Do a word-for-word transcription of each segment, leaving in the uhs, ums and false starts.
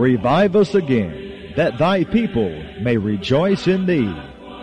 revive us again, that thy people may rejoice in thee.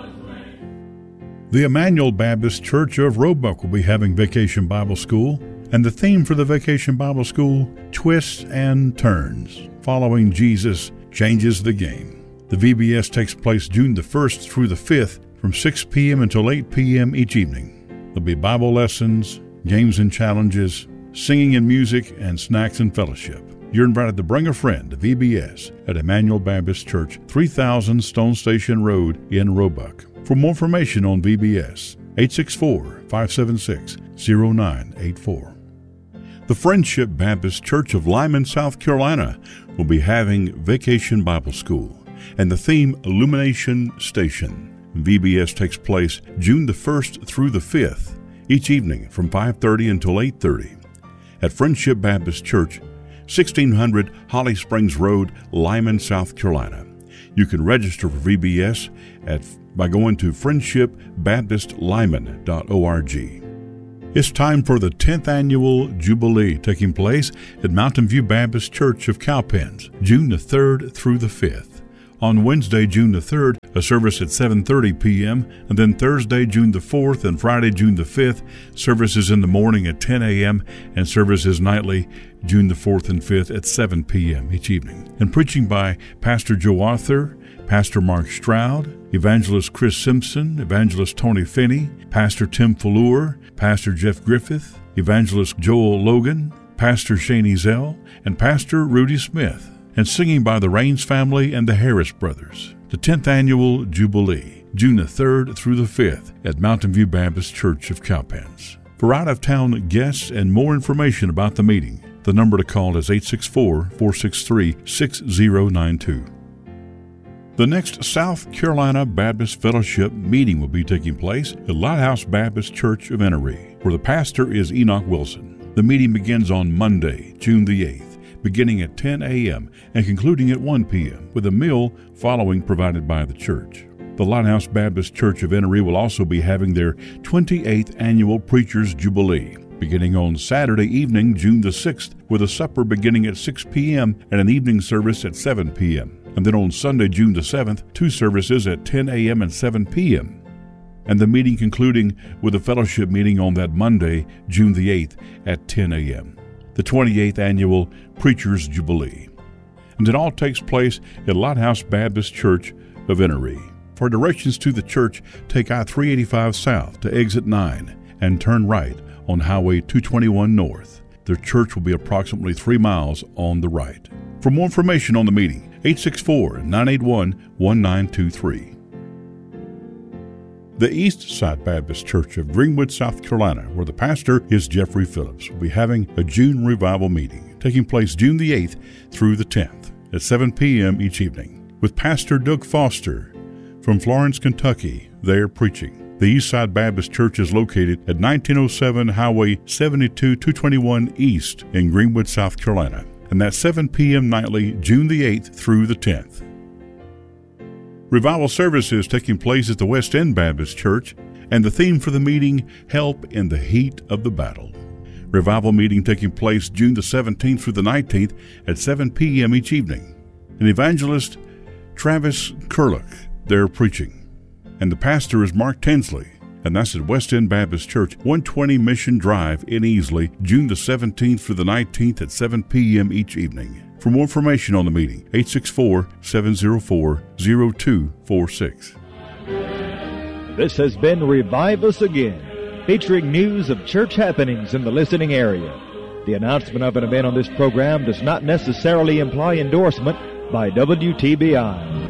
The Emmanuel Baptist Church of Roebuck will be having Vacation Bible School, and the theme for the Vacation Bible School, Twists and Turns. Following Jesus changes the game. The V B S takes place June the first through the fifth from six p.m. until eight p.m. each evening. There'll be Bible lessons, games and challenges, singing and music, and snacks and fellowship. You're invited to bring a friend to V B S at Emmanuel Baptist Church, three thousand Stone Station Road in Roebuck. For more information on V B S, eight six four, five seven six, zero nine eight four. The Friendship Baptist Church of Lyman, South Carolina will be having Vacation Bible School, and the theme Illumination Station. V B S takes place June the first through the fifth, each evening from five thirty until eight thirty at Friendship Baptist Church, sixteen hundred Holly Springs Road, Lyman, South Carolina. You can register for V B S at by going to friendship baptist lyman dot org. It's time for the tenth Annual Jubilee taking place at Mountain View Baptist Church of Cowpens, June the third through the fifth. On Wednesday, June the third, a service at seven thirty p.m., and then Thursday, June the fourth, and Friday, June the fifth, services in the morning at ten a.m., and services nightly, June the fourth and fifth at seven p.m. each evening. And preaching by Pastor Joe Arthur, Pastor Mark Stroud, Evangelist Chris Simpson, Evangelist Tony Finney, Pastor Tim Fallour, Pastor Jeff Griffith, Evangelist Joel Logan, Pastor Shane Ezell, and Pastor Rudy Smith, and singing by the Raines family and the Harris brothers. The tenth Annual Jubilee, June the third through the fifth at Mountain View Baptist Church of Cowpens. For out-of-town guests and more information about the meeting, the number to call is eight six four, four six three, six zero nine two. The next South Carolina Baptist Fellowship meeting will be taking place at Lighthouse Baptist Church of Enery, where the pastor is Enoch Wilson. The meeting begins on Monday, June the eighth, beginning at ten a.m. and concluding at one p.m., with a meal following provided by the church. The Lighthouse Baptist Church of Enery will also be having their twenty-eighth Annual Preachers Jubilee, beginning on Saturday evening, June the sixth, with a supper beginning at six p.m. and an evening service at seven p.m. And then on Sunday, June the seventh, two services at ten a.m. and seven p.m. And the meeting concluding with a fellowship meeting on that Monday, June the eighth, at ten a.m. The twenty-eighth Annual Preachers Jubilee. And it all takes place at Lighthouse Baptist Church of Enery. For directions to the church, take I three eighty-five south to exit nine and turn right on Highway two twenty-one north. The church will be approximately three miles on the right. For more information on the meeting, eight six four, nine eight one, one nine two three. The East Side Baptist Church of Greenwood, South Carolina, where the pastor is Jeffrey Phillips, will be having a June revival meeting, taking place June the eighth through the tenth at seven p.m. each evening, with Pastor Doug Foster from Florence, Kentucky, there preaching. The East Side Baptist Church is located at nineteen oh seven Highway seventy-two two twenty-one East in Greenwood, South Carolina, and that's seven p.m. nightly, June the eighth through the tenth. Revival services taking place at the West End Baptist Church, and the theme for the meeting, Help in the Heat of the Battle. Revival meeting taking place June the seventeenth through the nineteenth at seven p.m. each evening. And evangelist Travis Kurlick there preaching. And the pastor is Mark Tinsley, and that's at West End Baptist Church, one twenty Mission Drive in Easley, June the seventeenth through the nineteenth at seven p.m. each evening. For more information on the meeting, eight six four, seven zero four, zero two four six. This has been Revive Us Again, featuring news of church happenings in the listening area. The announcement of an event on this program does not necessarily imply endorsement by W T B I.